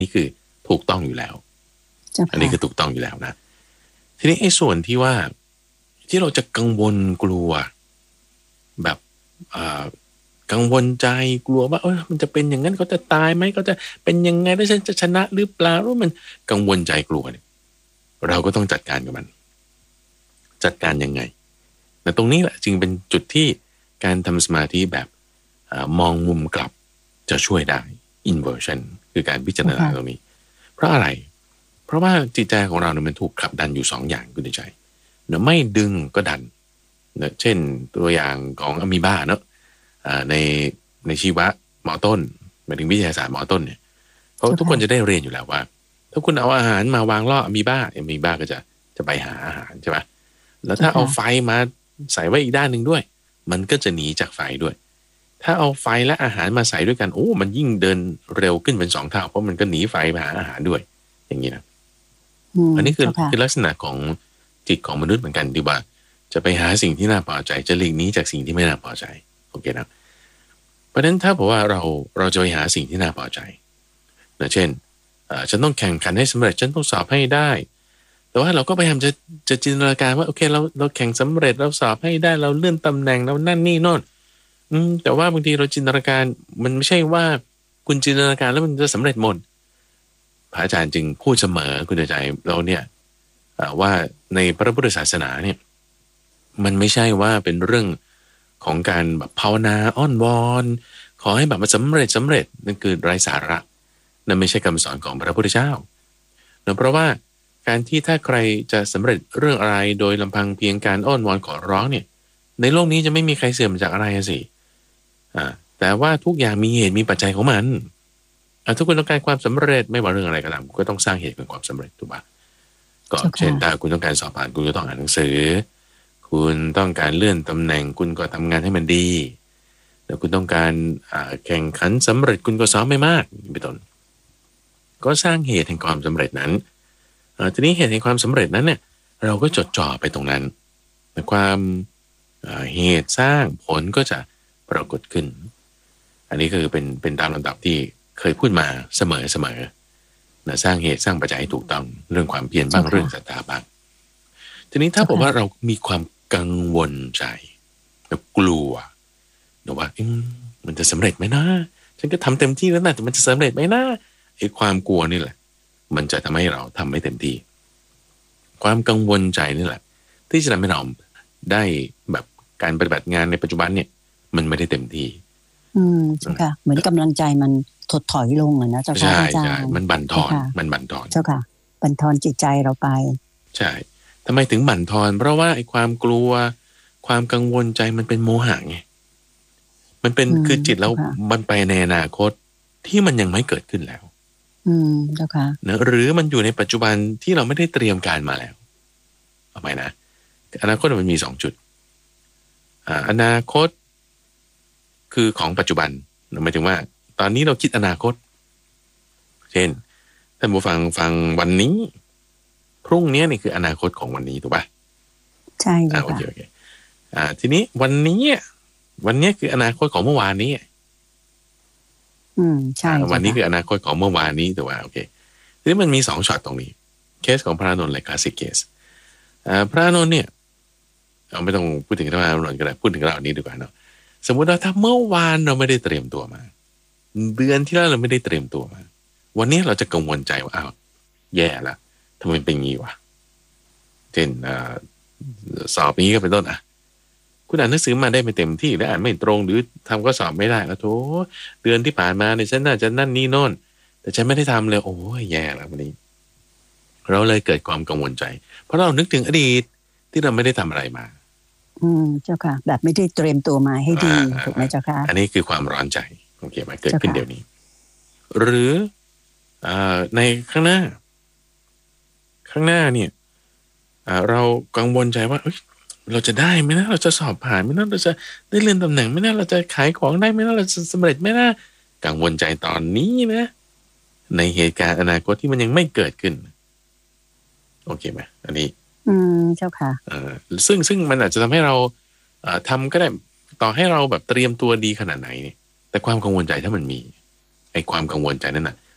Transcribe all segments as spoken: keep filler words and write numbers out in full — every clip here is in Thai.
นี่คือถูกต้องอยู่แล้วอันนี้คือถูกต้องอยู่แล้วนะทีนี้ไอ้ส่วนที่ว่าที่เราจะกังวลกลัวแบบกังวลใจกลัวว่าเออมันจะเป็นอย่างนั้นเขาจะตายไหมเขาจะเป็นยังไงแล้วฉันจะชนะหรือเปล่าว่ามันกังวลใจกลัวเนี่ยเราก็ต้องจัดการกับมันจัดการยังไงแต่ตรงนี้แหละจึงเป็นจุดที่การทำสมาธิแบบมองมุมกลับจะช่วยได้ inversion คือการพิจารณาตรงนี้เพราะอะไรเพราะว่าจิตใจของเราเนี่ยมันถูกขับดันอยู่สองอย่างคุณใจเนอะไม่ดึงก็ดันเนอะเช่นตัวอย่างของอะมีบ้าเนอะในในชีวะหมอต้นหมายถึงวิทยาศาสตร์หมอต้นเนี่ยเขาทุกคนจะได้เรียนอยู่แล้วว่าถ้าคุณเอาอาหารมาวางล่ออะมีบ้าอะมีบ้าก็จะจะไปหาอาหารใช่ไหมแล้วถ้าเอาไฟมาใส่ไว้อีกด้านหนึ่งด้วยมันก็จะหนีจากไฟด้วยถ้าเอาไฟและอาหารมาใส่ด้วยกันโอ้มันยิ่งเดินเร็วขึ้นเป็นสองเท่าเพราะมันก็หนีไฟไปหาอาหารด้วยอย่างนี้นะอันนี้คือคือลักษณะของจิตของมนุษย์เหมือนกันที่ว่าจะไปหาสิ่งที่น่าพอใจจะหลีกหนีจากสิ่งที่ไม่น่าพอใจโอเคนะเพราะฉะนั้นถ้าบอกว่าเราเราจะไปหาสิ่งที่น่าพอใจนะเช่นฉันต้องแข่งขันให้สำเร็จฉันต้องสอบให้ได้แต่ว่าเราก็พยายามจะจะจินตนาการว่าโอเคเราเราแข่งสำเร็จเราสอบให้ได้เราเลื่อนตำแหน่งเรานั่นนี่โน่นอืมแต่ว่าบางทีเราจินตนาการมันไม่ใช่ว่าคุณจินตนาการแล้วมันจะสำเร็จหมดพระอาจารย์จึงพูดเสมอคุณใจเราเนี่ยว่าในพระพุทธศาสนาเนี่ยมันไม่ใช่ว่าเป็นเรื่องของการแบบภาวนาอ้อนวอนขอให้แบบมาสำเร็จสำเร็จนั่นคือไร้สาระนั่นไม่ใช่คำสอนของพระพุทธเจ้าเนื่องเพราะว่าการที่ถ้าใครจะสำเร็จเรื่องอะไรโดยลำพังเพียงการอ้อนวอนขอร้องเนี่ยในโลกนี้จะไม่มีใครเสื่อมจากอะไรสิอ่าแต่ว่าทุกอย่างมีเหตุมีปัจจัยของมันอ่าถ้าคุณต้องการความสำเร็จไม่ว่าเรื่องอะไรก็ตามคุณก็ต้องสร้างเหตุเป็นความสำเร็จถูกปะก็เช่นถ้าคุณต้องการสอบผ่านคุณก็ต้องอ่านหนังสือคุณต้องการเลื่อนตำแหน่งคุณก็ทำงานให้มันดีแล้วคุณต้องการแข่งขันสำเร็จคุณก็ซ้อมไม่มากเป็นต้นก็สร้างเหตุแห่งความสำเร็จนั้นทีนี้เหตุแห่งความสำเร็จนั้นเนี่ยเราก็จดจ่อไปตรงนั้นแต่ความเหตุสร้างผลก็จะปรากฏขึ้นอันนี้คือเป็นเป็นตามลำดับที่เคยพูดมาเสมอเสมอนะสร้างเหตุสร้างปัจจัยให้ถูกต้องเรื่องความเพียรบ้างเรื่องศรัทธาบ้างทีนี้ถ้าบอกว่าเรามีความกังวลใจแล้วกลัวนะว่ามันจะสำเร็จไหมนะฉันก็ทำเต็มที่แล้วนะแต่มันจะสำเร็จไหมนะไอ้ความกลัวนี่แหละมันจะทำให้เราทำไม่เต็มที่ความกังวลใจนี่แหละที่จะทำให้เราได้แบบการปฏิบัติงานในปัจจุบันเนี่ยมันไม่ได้เต็มที่อืมใช่ค่ะเหมือนกำลังใจมันถดถอยลงอ่ะนะเจ้าค่ะอาจารย์ใช่มันบั่นทอนมันบั่นทอนเจ้าค่ะบั่นทอนจิตใจเราไปใช่ทำไมถึงบั่นทอนเพราะว่าไอ้ความกลัวความกังวลใจมันเป็นโมหะไงมันเป็นคือจิตแล้วมันไปในอนาคตที่มันยังไม่เกิดขึ้นแล้วอืมเจ้าค่ะเนอะหรือมันอยู่ในปัจจุบันที่เราไม่ได้เตรียมการมาแล้วเอาไหมนะอนาคตมันมีสองจุดอ่าอนาคตคือของปัจจุบันหมายถึงว่าตอนนี้เราคิดอนาคตเช่นท่านผู้ฟังฟังวันนี้พรุ่งนี้นี่คืออนาคตของวันนี้ถูกป่ะใช่ค่ะโอเคโอเคอ่าทีนี้วันนี้วันนี้คืออนาคตของเมื่อวานนี้อืมใช่วันนี้คืออนาคตของเมื่อวานนี้ถูกป่ะโอเคทีนี้มันมีสองช็อตตรงนี้เคสของพระอานนท์และคลาสสิกเคสอ่าพระอานนท์เนี่ยเราไม่ต้องพูดถึงพระอานนท์ก็ได้พูดถึงเราอันนี้ดีกว่าเนาะสมมุติว่าถ้าเมื่อวานเราไม่ได้เตรียมตัวมาเดือนที่แล้วเราไม่ได้เตรียมตัวมาวันนี้เราจะกังวลใจว่าอ้าวแย่ละทำไมเป็นงี้วะเช่นสอบนี้ก็เป็นต้นอ่ะคุณอ่านหนังสือมาได้ไม่เต็มที่และอ่านไม่ตรงหรือทำก็สอบไม่ได้แล้วโถเดือนที่ผ่านมาเนี่ยฉันน่าจะนั่นนี่โน่นแต่ฉันไม่ได้ทำเลยโอ้ยแย่แล้ววันนี้เราเลยเกิดความกังวลใจเพราะเรานึกถึงอดีตที่เราไม่ได้ทำอะไรมาอืมเจ้าค่ะแบบไม่ได้เตรียมตัวมาให้ดีถูกไหมเจ้าค่ะอันนี้คือความร้อนใจโอเคไหมเกิดขึ้นเดี๋ยวนี้หรือในข้างหน้าข้างหน้าเนี่ยเรากังวลใจว่าเราจะได้ไหมนะเราจะสอบผ่านไหมนะเราจะได้เลื่อนตำแหน่งไหมนะเราจะขายของได้ไหมนะเราจะสำเร็จไหมนะกังวลใจตอนนี้นะในเหตุการณ์อนาคตที่มันยังไม่เกิดขึ้นโอเคไหมอันนี้อืมเจ้าค่ะเอ่อซึ่งซึ่งมันอาจจะทำให้เราเอ่อทำก็ได้ต่อให้เราแบบเตรียมตัวดีขนาดไหนเนี่ยแต่ความกังวลใจถ้ามันมีไอ้ความกังวลใจนั่นน่ะ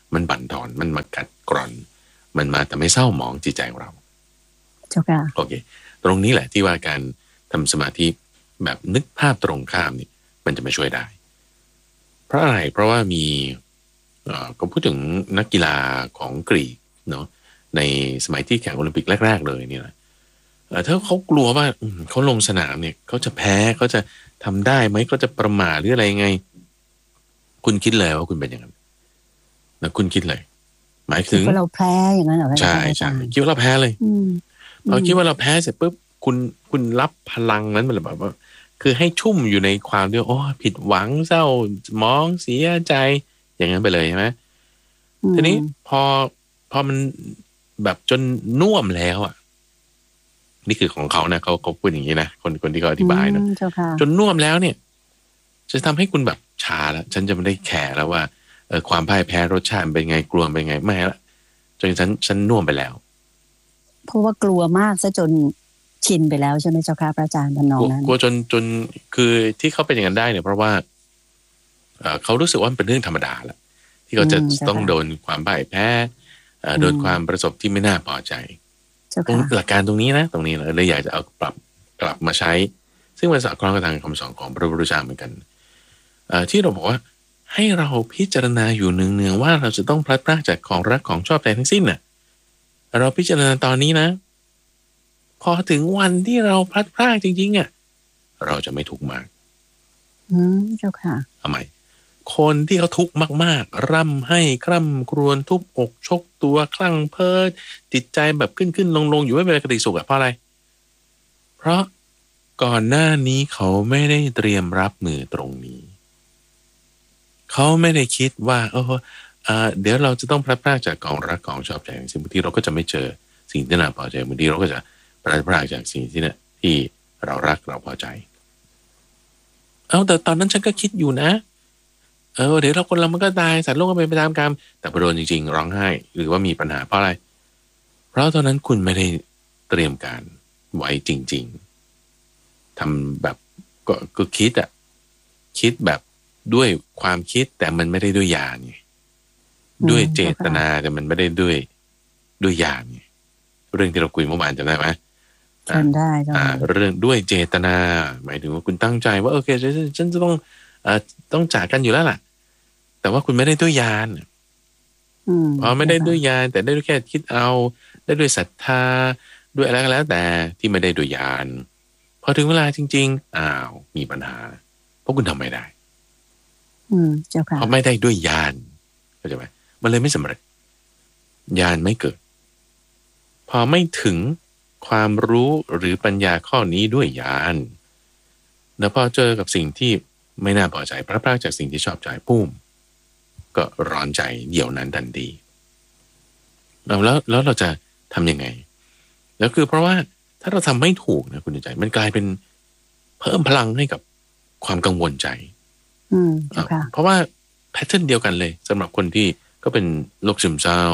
มันบั่นทอนมันมากัดกร่อนมันมาแต่ไม่เศร้าหมองจิตใจของเราเจ้าค่ะโอเคตรงนี้แหละที่ว่าการทำสมาธิแบบนึกภาพตรงข้ามนี่มันจะมาช่วยได้เพราะอะไรเพราะว่ามีเอ่อก็พูดถึงนักกีฬาของกรีกเนาะในสมัยที่แข่งโอลิมปิกแรกๆเลยเนี่ยนะถ้าเขากลัวว่าเขาลงสนามเนี่ยเขาจะแพ้เขาจะทำได้ไหมเขาจะประมาทหรืออะไรไงคุณคิดเลยว่าคุณเป็นอย่างนั้นนะคุณคิดเลยหมายถึงว่าเราแพ้อย่างนั้นเหรอใช่ใช่คิดว่าเราแพ้เลยพอคิดว่าเราแพ้เสร็จปุ๊บคุณคุณรับพลังนั้นมันแบบว่าคือให้ชุ่มอยู่ในความที่โอ้ผิดหวังเศร้ามองเสียใจอย่างนั้นไปเลยใช่ไหมทีนี้พอพอมันแบบจนน่วมแล้วอ่ะนี่คือของเขานะเขาเขาพูดอย่างนี้นะคนคนที่เขาอธิบายเนาะจนน่วมแล้วเนี่ยจะทำให้คุณแบบชาแล้วฉันจะไม่ได้แคร์แล้วว่าเออความพ่ายแพ้รสชาติเป็นไงกลัวเป็นไงไม่ละจนฉันฉันน่วมไปแล้วเพราะว่ากลัวมากซะจนชินไปแล้วใช่ไหมเจ้าค่ะพระอาจารย์ทำนองนั้นกลัวจนจนคือที่เขาเป็นอย่างนั้นได้เนี่ยเพราะว่าเขารู้สึกว่ามันเป็นเรื่องธรรมดาแหละที่เขาจะต้องโดนความพ่ายแพ้โดนความประสบที่ไม่น่าพอใจหลักการตรงนี้นะตรงนี้เราเลยอยากจะเอาปรับกลับมาใช้ซึ่งมันสอดคล้องกับทางคำสอนของพระพุทธเจ้าเหมือนกันที่เราบอกว่าให้เราพิจารณาอยู่เนืองๆว่าเราจะต้องพลัดพรากจากของรักของชอบใจทั้งสิ้นน่ะเราพิจารณาตอนนี้นะพอถึงวันที่เราพลัดพรากจริงๆอ่ะเราจะไม่ทุกข์มากอืมเจ้าค่ะทำไมคนที่เขาทุกข์มากๆร่ำให้คร่ำครวญทุบอกชกตัวคลั่งเพ้อจิตใจแบบขึ้นขึ้นลงลงอยู่ไม่เป็นปกติสุขอ่ะเพราะอะไรเพราะก่อนหน้านี้เขาไม่ได้เตรียมรับมือตรงนี้เขาไม่ได้คิดว่าเออเอ่อเดี๋ยวเราจะต้องพลัดพรากจากของรักของชอบใจสิ่งบางทีเราก็จะไม่เจอสิ่งที่น่าพอใจบางทีเราก็จะพลัดพรากจากสิ่งที่เนี่ยที่เรารักเราพอใจเอาแต่ตอนนั้นฉันก็คิดอยู่นะเออเดี๋ยวเราคนเรามันก็ตายสัตว์โลกก็เป็นไปตามกรรมแต่พอโดนจริงๆร้องไห้หรือว่ามีปัญหาเพราะอะไรเพราะตอนนั้นคุณไม่ได้เตรียมการไว้จริงๆทำแบบก็ก็คิดอะคิดแบบด้วยความคิดแต่มันไม่ได้ด้วยญาณไงด้วยเจตนาแต่มันไม่ได้ด้วยด้วยญาณไงเรื่องที่เราคุยเมื่อวานจำได้ไหมจำได้อ่าเรื่องด้วยเจตนาหมายถึงว่าคุณตั้งใจว่าโอเคฉันฉันจะต้องเอ่อต้องจากกันอยู่แล้วล่ะแต่ว่าคุณไม่ได้ด้วยญาณพอไม่ได้ด้วยญาณแต่ได้ด้วยแค่คิดเอาได้ด้วยศรัทธาด้วยอะไรก็แล้วแต่ที่ไม่ได้ด้วยญาณพอถึงเวลาจริงๆอ้าวมีปัญหาเพราะคุณทำไม่ได้อืมเจ้าค่ะเพราะไม่ได้ด้วยญาณเข้าใจไหมมันเลยไม่สำเร็จญาณไม่เกิดพอไม่ถึงความรู้หรือปัญญาข้อนี้ด้วยญาณแล้วพอเจอกับสิ่งที่ไม่น่าพอใจพระพรากจากสิ่งที่ชอบใจปุ้มก็ร้อนใจเดี๋ยวนั้นทันทีแล้วแล้วเราจะทำยังไงแล้วคือเพราะว่าถ้าเราทำไม่ถูกนะคุณใจมันกลายเป็นเพิ่มพลังให้กับความกังวลใจอืมเพราะว่าแพทเทิร์นเดียวกันเลยสำหรับคนที่ก็เป็นโรคซึมเศร้า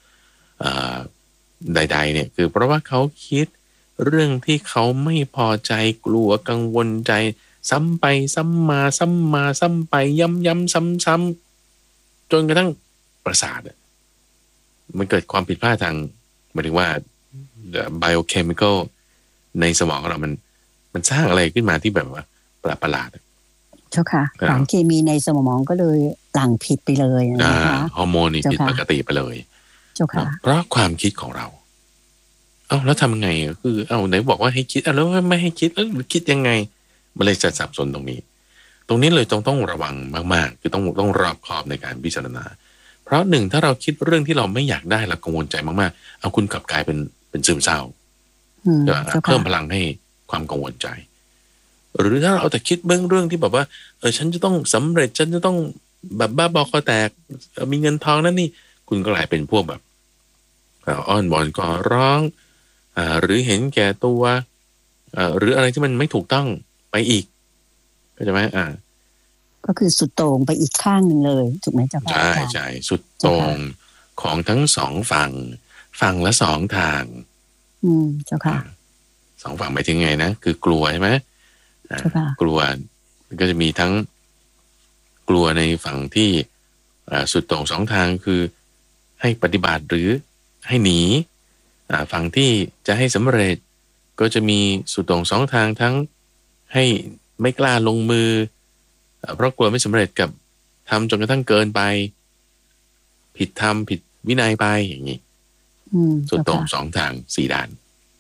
ใดๆเนี่ยคือเพราะว่าเขาคิดเรื่องที่เขาไม่พอใจกลัวกังวลใจซ้ำไปซ้ำมาซ้ำมาซ้ำไปย้ำย้ำซ้ำๆจนกระทั่งประสาทมันเกิดความผิดพลาดทางหมายถึงว่า biochemical ในสมองของเรามันมันสร้างอะไรขึ้นมาที่แบบว่าประหลาดเจ้าค่ะสารเคมีในสมองก็เลยหลั่งผิดไปเลยนะคะฮอร์โมนนี่ผิดปกติไปเลยเจ้าค่ะเพราะความคิดของเราเอ้าแล้วทำไงคือเอ้าไหนบอกว่าให้คิดอ่ะแล้วไม่ให้คิดแล้วคิดยังไงมันเลยจะสับสนตรงนี้ตรงนี้เลยต้องต้องระวังมากๆคือต้องต้องรอบคอบในการพิจารณาเพราะหนึ่งถ้าเราคิดเรื่องที่เราไม่อยากได้เรากังวลใจมากๆเอาคุณกลับกลายเป็นเป็นซึมเศร้าเพิ่มพลังให้ความกังวลใจหรือถ้าเราเอาแต่คิดเบื้องเรื่องที่แบบว่าเออฉันจะต้องสำเร็จฉันจะต้องแบบบ้าบอคอแตกมีเงินทองนั่นนี่คุณก็กลายเป็นพวกแบบอ้อนวอนขอร้องอ่าหรือเห็นแก่ตัวอ่าหรืออะไรที่มันไม่ถูกต้องไปอีกเข้าใจไหมอ่าก็คือสุดโต่งไปอีกข้างหนึ่งเลยถูกไหมเจ้าค่ะใช่ใช่สุดโต่งของทั้งสองฝั่งฝั่งละสองทางอืมเจ้าค่ะสองฝั่งหมายถึงไงนะคือกลัวใช่ไหมกลัวก็จะมีทั้งกลัวในฝั่งที่สุดโต่งสองทางคือให้ปฏิบัติหรือให้หนีฝั่งที่จะให้สำเร็จก็จะมีสุดโต่งสองทางทั้งให้ไม่กล้าลงมือเพราะกลัวไม่สำเร็จกับทำจนกระทั่งเกินไปผิดธรรมผิดวินัยไปอย่างนี้สุดโต่งสองทางสี่ด้าน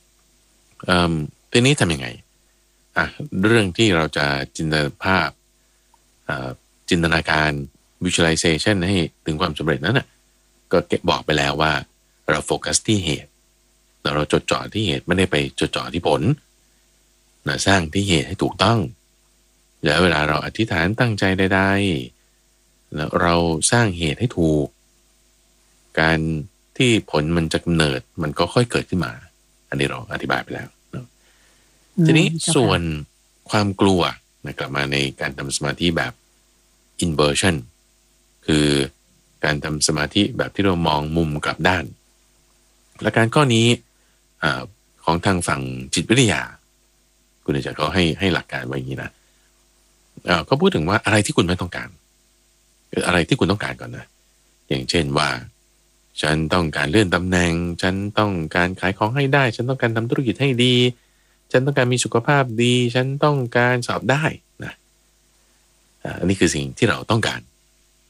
ทีนี้ทำยังไงอ่ะเรื่องที่เราจะจินตนาภาพจินตนาการ visualization ให้ถึงความสำเร็จนั้นน่ะก็เก็บบอกไปแล้วว่าเราโฟกัสที่เหตุเราจดจ่อที่เหตุไม่ได้ไปจดจ่อที่ผลนะสร้างที่เหตุให้ถูกต้องแล้วเวลาเราอธิษฐานตั้งใจใดๆแล้วเราสร้างเหตุให้ถูกการที่ผลมันจะกำเนิดมันก็ค่อยเกิดขึ้นมาอันนี้เราอธิบายไปแล้วทีนี้ส่วนความกลัวนะกลับมาในการทำสมาธิแบบ inversion คือการทำสมาธิแบบที่เรามองมุมกลับด้านและการข้อนี้ของทางฝั่งจิตวิทยาคุณอาจารย์เขาให้ให้หลักการไว้อย่างนี้นะเขาพูดถึงว่าอะไรที่คุณไม่ต้องการอะไรที่คุณต้องการก่อนนะอย่างเช่นว่าฉันต้องการเลื่อนตำแหน่งฉันต้องการขายของให้ได้ฉันต้องการทำธุรกิจให้ดีฉันต้องการมีสุขภาพดีฉันต้องการสอบได้นะอันนี้คือสิ่งที่เราต้องการ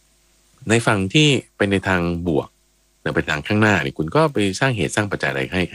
ในฝั่งที่เป็นในทางบวกในไปทางข้างหน้านี่คุณก็ไปสร้างเหตุสร้างปัจจัยอะไรให้